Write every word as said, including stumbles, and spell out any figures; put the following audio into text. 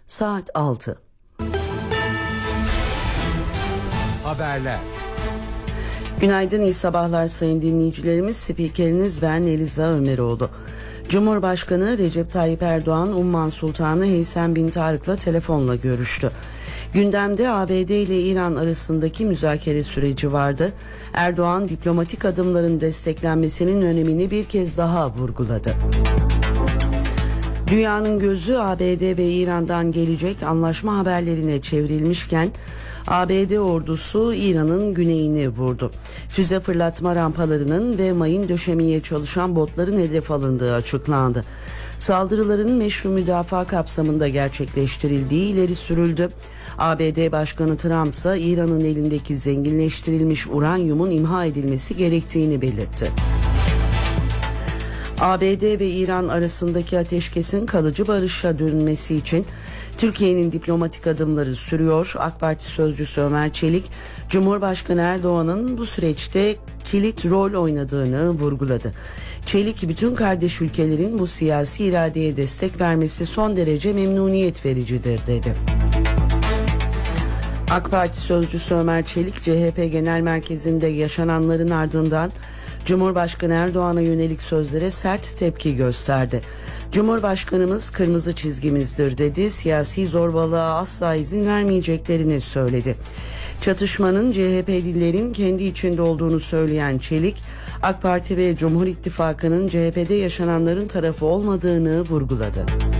saat altı. Haberler. Günaydın, iyi sabahlar sayın dinleyicilerimiz. Spikeriniz ben Eliza Ömeroğlu. Cumhurbaşkanı Recep Tayyip Erdoğan, Umman Sultanı Heysem bin Tarık'la telefonla görüştü. Gündemde A B D ile İran arasındaki müzakere süreci vardı. Erdoğan, diplomatik adımların desteklenmesinin önemini bir kez daha vurguladı. Dünyanın gözü A B D ve İran'dan gelecek anlaşma haberlerine çevrilmişken A B D ordusu İran'ın güneyini vurdu. Füze fırlatma rampalarının ve mayın döşemeye çalışan botların hedef alındığı açıklandı. Saldırıların meşru müdafaa kapsamında gerçekleştirildiği ileri sürüldü. A B D Başkanı Trump ise İran'ın elindeki zenginleştirilmiş uranyumun imha edilmesi gerektiğini belirtti. A B D ve İran arasındaki ateşkesin kalıcı barışa dönmesi için Türkiye'nin diplomatik adımları sürüyor. AK Parti sözcüsü Ömer Çelik, Cumhurbaşkanı Erdoğan'ın bu süreçte kilit rol oynadığını vurguladı. Çelik, bütün kardeş ülkelerin bu siyasi iradeye destek vermesi son derece memnuniyet vericidir dedi. AK Parti sözcüsü Ömer Çelik, C H P Genel Merkezi'nde yaşananların ardından Cumhurbaşkanı Erdoğan'a yönelik sözlere sert tepki gösterdi. Cumhurbaşkanımız kırmızı çizgimizdir dedi. Siyasi zorbalığa asla izin vermeyeceklerini söyledi. Çatışmanın C H P'lilerin kendi içinde olduğunu söyleyen Çelik, AK Parti ve Cumhur İttifakı'nın C H P'de yaşananların tarafı olmadığını vurguladı.